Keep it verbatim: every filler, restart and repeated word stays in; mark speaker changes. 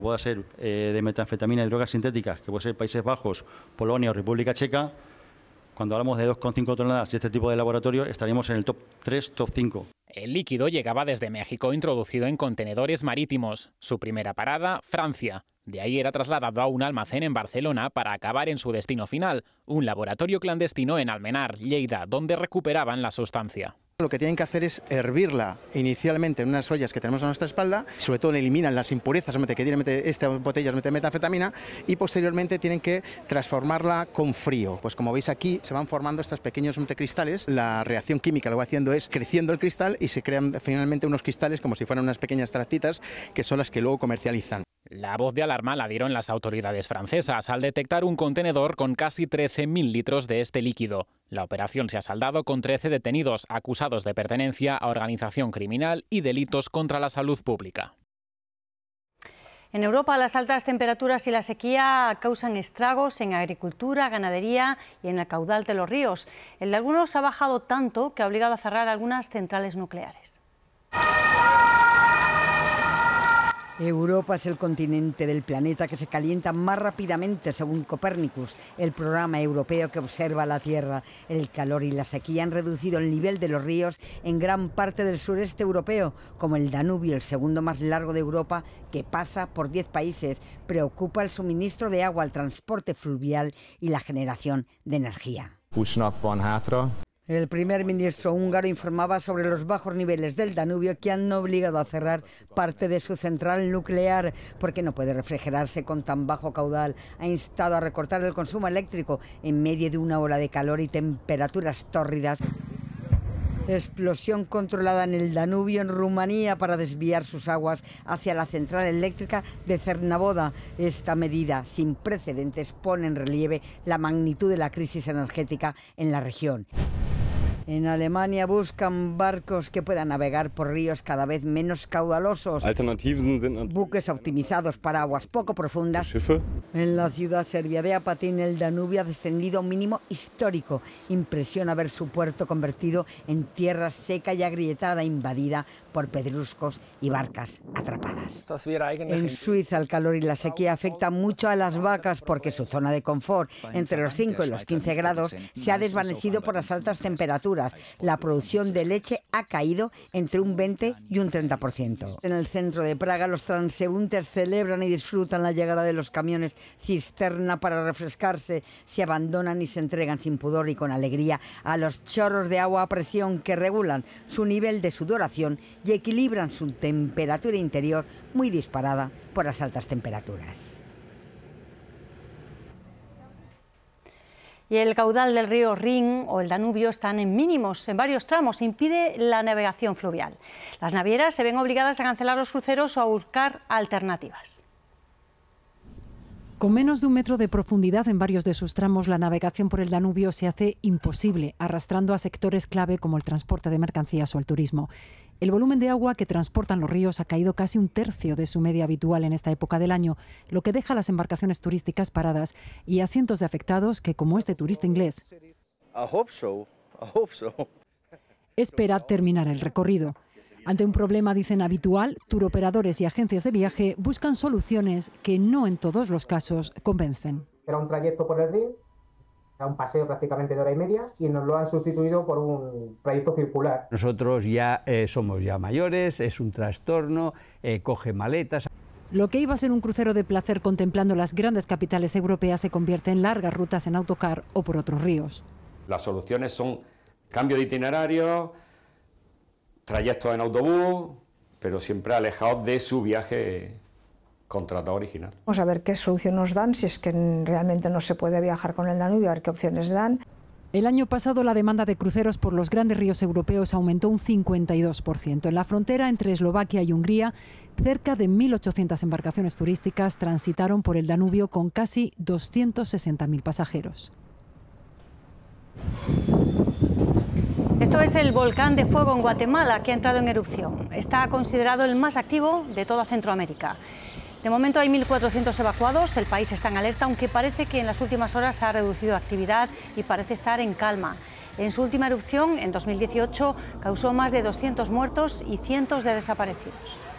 Speaker 1: Puede ser eh, de metanfetamina y drogas sintéticas, que puede ser Países Bajos, Polonia o República Checa. Cuando hablamos de dos coma cinco toneladas de este tipo de laboratorio, estaríamos en el top tres, top cinco.
Speaker 2: El líquido llegaba desde México, introducido en contenedores marítimos. Su primera parada, Francia. De ahí era trasladado a un almacén en Barcelona para acabar en su destino final, un laboratorio clandestino en Almenar, Lleida, donde recuperaban la sustancia.
Speaker 3: Lo que tienen que hacer es hervirla inicialmente en unas ollas que tenemos a nuestra espalda, sobre todo eliminan las impurezas que tienen estas botellas de metanfetamina y posteriormente tienen que transformarla con frío. Pues como veis aquí se van formando estos pequeños cristales, la reacción química lo que va haciendo es creciendo el cristal y se crean finalmente unos cristales como si fueran unas pequeñas tractitas que son las que luego comercializan.
Speaker 2: La voz de alarma la dieron las autoridades francesas al detectar un contenedor con casi trece mil litros de este líquido. La operación se ha saldado con trece detenidos acusados de pertenencia a organización criminal y delitos contra la salud pública.
Speaker 4: En Europa, las altas temperaturas y la sequía causan estragos en agricultura, ganadería y en el caudal de los ríos. El de algunos ha bajado tanto que ha obligado a cerrar algunas centrales nucleares.
Speaker 5: Europa es el continente del planeta que se calienta más rápidamente, según Copernicus, el programa europeo que observa la Tierra. El calor y la sequía han reducido el nivel de los ríos en gran parte del sureste europeo, como el Danubio, el segundo más largo de Europa, que pasa por diez países. Preocupa el suministro de agua, el transporte fluvial y la generación de energía. El primer ministro húngaro informaba sobre los bajos niveles del Danubio que han obligado a cerrar parte de su central nuclear porque no puede refrigerarse con tan bajo caudal. Ha instado a recortar el consumo eléctrico en medio de una ola de calor y temperaturas tórridas. Explosión controlada en el Danubio, en Rumanía, para desviar sus aguas hacia la central eléctrica de Cernavoda. Esta medida, sin precedentes, pone en relieve la magnitud de la crisis energética en la región. En Alemania buscan barcos que puedan navegar por ríos cada vez menos caudalosos. Buques optimizados para aguas poco profundas. En la ciudad serbia de Apatín, el Danubio ha descendido a un mínimo histórico. Impresiona ver su puerto convertido en tierra seca y agrietada, invadida por pedruscos y barcas atrapadas. En Suiza, el calor y la sequía afectan mucho a las vacas porque su zona de confort, entre los cinco y los quince grados, se ha desvanecido por las altas temperaturas. La producción de leche ha caído entre un veinte y un treinta por ciento. En el centro de Praga, los transeúntes celebran y disfrutan la llegada de los camiones cisterna para refrescarse. Se abandonan y se entregan sin pudor y con alegría a los chorros de agua a presión que regulan su nivel de sudoración y equilibran su temperatura interior, muy disparada por las altas temperaturas.
Speaker 4: Y el caudal del río Rin o el Danubio están en mínimos en varios tramos, impide la navegación fluvial. Las navieras se ven obligadas a cancelar los cruceros o a buscar alternativas.
Speaker 6: Con menos de un metro de profundidad en varios de sus tramos, la navegación por el Danubio se hace imposible, arrastrando a sectores clave como el transporte de mercancías o el turismo. El volumen de agua que transportan los ríos ha caído casi un tercio de su media habitual en esta época del año, lo que deja a las embarcaciones turísticas paradas y a cientos de afectados que, como este turista inglés, espera terminar el recorrido. Ante un problema, dicen, habitual, turoperadores y agencias de viaje buscan soluciones que no en todos los casos convencen.
Speaker 7: Era un trayecto por el Rin, era un paseo prácticamente de hora y media y nos lo han sustituido por un trayecto circular.
Speaker 8: Nosotros ya eh, somos ya mayores, es un trastorno, eh, coge maletas.
Speaker 6: Lo que iba a ser un crucero de placer contemplando las grandes capitales europeas se convierte en largas rutas en autocar o por otros ríos.
Speaker 9: Las soluciones son cambio de itinerario, trayectos en autobús, pero siempre alejados de su viaje contratado original.
Speaker 10: Vamos a ver qué solución nos dan, si es que realmente no se puede viajar con el Danubio, a ver qué opciones dan.
Speaker 6: El año pasado la demanda de cruceros por los grandes ríos europeos aumentó un cincuenta y dos por ciento. En la frontera entre Eslovaquia y Hungría, cerca de mil ochocientas embarcaciones turísticas transitaron por el Danubio con casi doscientos sesenta mil pasajeros.
Speaker 4: Esto es el volcán de fuego en Guatemala, que ha entrado en erupción. Está considerado el más activo de toda Centroamérica. De momento hay mil cuatrocientos evacuados, el país está en alerta, aunque parece que en las últimas horas ha reducido actividad y parece estar en calma. En su última erupción, en dos mil dieciocho, causó más de doscientos muertos y cientos de desaparecidos.